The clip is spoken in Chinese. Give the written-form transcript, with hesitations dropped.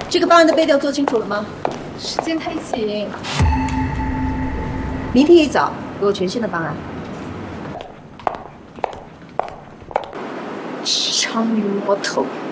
这个方案的背调做清楚了吗？ 时间太紧， 明天一早给我全新的方案。 职场女魔头。